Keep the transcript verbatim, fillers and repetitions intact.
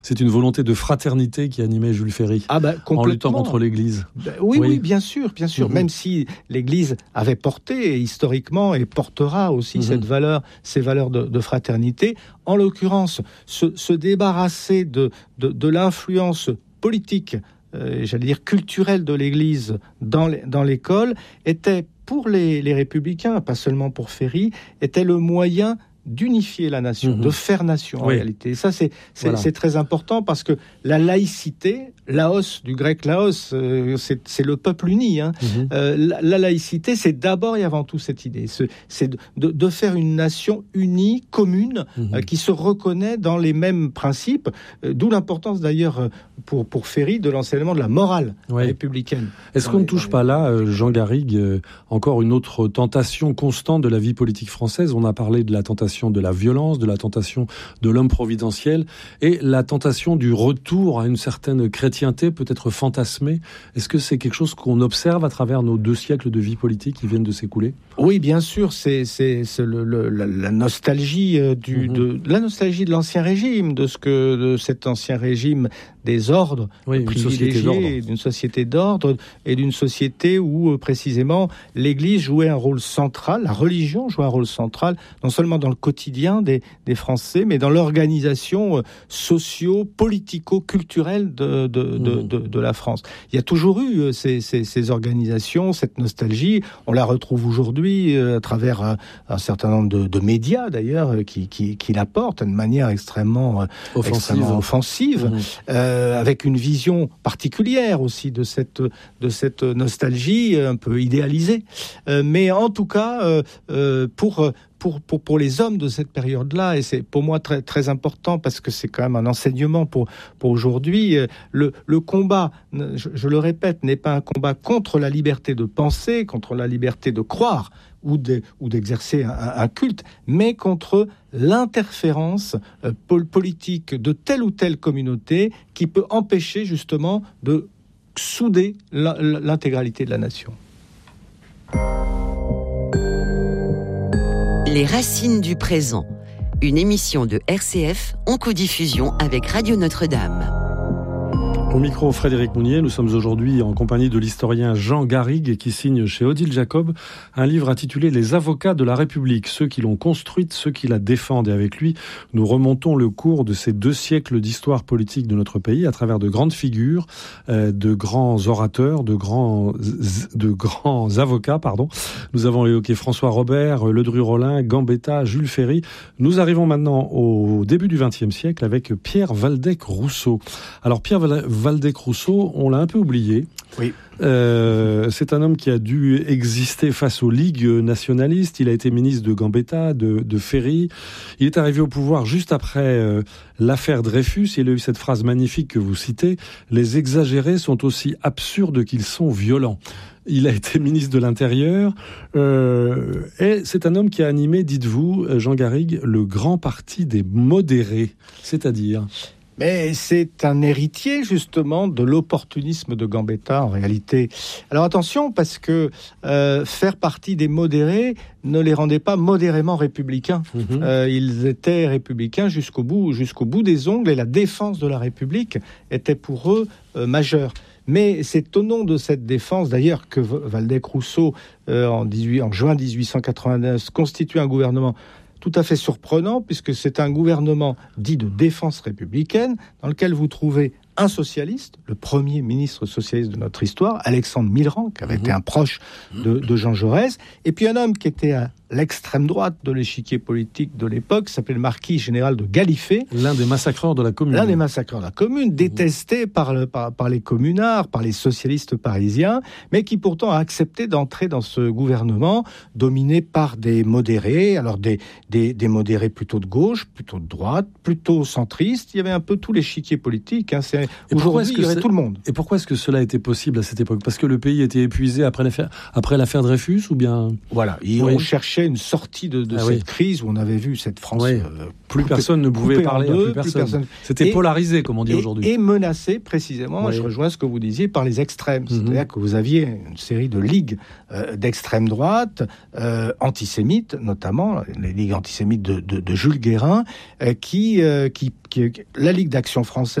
C'est une volonté de fraternité qui animait Jules Ferry, ah bah, en luttant contre l'Église. Ben, oui, oui, oui, bien sûr, bien sûr. Mmh. Même si l'Église avait porté historiquement et portera aussi mmh. cette valeur, ces valeurs de, de fraternité, en l'occurrence, se, se débarrasser de, de, de l'influence politique, euh, j'allais dire culturelle de l'Église dans, les, dans l'école, était pour les, les républicains, pas seulement pour Ferry, était le moyen d'unifier la nation, mmh. de faire nation en oui. réalité. Et ça, c'est, c'est, voilà. c'est très important parce que la laïcité, laos, du grec laos, euh, c'est, c'est le peuple uni. Hein. Mmh. Euh, la, la laïcité, c'est d'abord et avant tout cette idée. C'est, c'est de, de, de faire une nation unie, commune, mmh. euh, qui se reconnaît dans les mêmes principes. Euh, d'où l'importance d'ailleurs pour, pour Ferry de l'enseignement de la morale oui. républicaine. Est-ce qu'on les, ne touche pas là, euh, Jean Garrigue, euh, encore une autre tentation constante de la vie politique française ? On a parlé de la tentation de la violence, de la tentation de l'homme providentiel et la tentation du retour à une certaine chrétienté peut-être fantasmée. Est-ce que c'est quelque chose qu'on observe à travers nos deux siècles de vie politique qui viennent de s'écouler ? Oui, bien sûr, c'est, c'est, c'est le, le, la, la nostalgie euh, du, mmh. de la nostalgie de l'ancien régime, de ce que de cet ancien régime des ordres oui, privilégiés, d'une société d'ordre et d'une société où euh, précisément l'Église jouait un rôle central, la religion jouait un rôle central, non seulement dans le quotidien des, des Français, mais dans l'organisation euh, socio-politico-culturelle de, de, mmh. de, de, de la France. Il y a toujours eu euh, ces, ces, ces organisations, cette nostalgie, on la retrouve aujourd'hui euh, à travers euh, un certain nombre de, de médias d'ailleurs euh, qui, qui, qui la portent d'une manière extrêmement, euh, offensive, extrêmement offensive mmh. euh, avec une vision particulière aussi de cette, de cette nostalgie un peu idéalisée. Euh, mais en tout cas, euh, euh, pour... Pour, pour, pour les hommes de cette période-là, et c'est pour moi très, très important parce que c'est quand même un enseignement pour, pour aujourd'hui, le, le combat, je, je le répète, n'est pas un combat contre la liberté de penser, contre la liberté de croire ou, de, ou d'exercer un, un culte, mais contre l'interférence euh, politique de telle ou telle communauté qui peut empêcher justement de souder la, l'intégralité de la nation. Les racines du présent, une émission de R C F en codiffusion avec Radio Notre-Dame. Au micro, Frédéric Mounier, nous sommes aujourd'hui en compagnie de l'historien Jean Garrigue qui signe chez Odile Jacob un livre intitulé « Les avocats de la République », ceux qui l'ont construite, ceux qui la défendent. Et avec lui, nous remontons le cours de ces deux siècles d'histoire politique de notre pays à travers de grandes figures, euh, de grands orateurs, de grands, de grands avocats, pardon. Nous avons évoqué François Robert, Ledru-Rollin, Gambetta, Jules Ferry. Nous arrivons maintenant au début du vingtième siècle avec Pierre Waldeck-Rousseau. Alors Pierre Waldeck-Rousseau, on l'a un peu oublié. Oui. Euh, c'est un homme qui a dû exister face aux ligues nationalistes. Il a été ministre de Gambetta, de, de Ferry. Il est arrivé au pouvoir juste après euh, l'affaire Dreyfus. Il a eu cette phrase magnifique que vous citez. « Les exagérés sont aussi absurdes qu'ils sont violents ». Il a été ministre de l'Intérieur. Euh, et c'est un homme qui a animé, dites-vous, Jean Garrigue, le grand parti des modérés. C'est-à-dire... Mais c'est un héritier, justement, de l'opportunisme de Gambetta, en réalité. Alors attention, parce que euh, faire partie des modérés ne les rendait pas modérément républicains. Mmh. Euh, ils étaient républicains jusqu'au bout, jusqu'au bout des ongles, et la défense de la République était pour eux euh, majeure. Mais c'est au nom de cette défense, d'ailleurs, que Waldeck-Rousseau, euh, en, dix-huit, en juin dix-huit cent quatre-vingt-neuf, constitue un gouvernement tout à fait surprenant, puisque c'est un gouvernement dit de défense républicaine, dans lequel vous trouvez un socialiste, le premier ministre socialiste de notre histoire, Alexandre Millerand, qui avait mmh. été un proche de, de Jean Jaurès, et puis un homme qui était à l'extrême droite de l'échiquier politique de l'époque, qui s'appelait le marquis général de Gallifet. L'un des massacreurs de la Commune. L'un des massacreurs de la Commune, mmh. détesté par, le, par, par les communards, par les socialistes parisiens, mais qui pourtant a accepté d'entrer dans ce gouvernement dominé par des modérés, alors des, des, des modérés plutôt de gauche, plutôt de droite, plutôt centristes. Il y avait un peu tout l'échiquier politique. Hein. C'est, aujourd'hui, il y aurait tout le monde. Et pourquoi est-ce que cela a été possible à cette époque ? Parce que le pays était épuisé après l'affaire, après l'affaire Dreyfus, ou bien... Voilà, et oui. on cherchait cherchait une sortie de, de ah, cette oui. crise où on avait vu cette France... Oui. Euh, plus coupée, personne ne pouvait parler deux, à plus personne. Plus personne. C'était et, polarisé, comme on dit et, aujourd'hui. Et menacée, précisément, oui. je rejoins ce que vous disiez, par les extrêmes. Mm-hmm. C'est-à-dire que vous aviez une série de ligues euh, d'extrême droite, euh, antisémites notamment, les ligues antisémites de, de, de Jules Guérin, euh, qui, euh, qui, qui... La Ligue d'Action française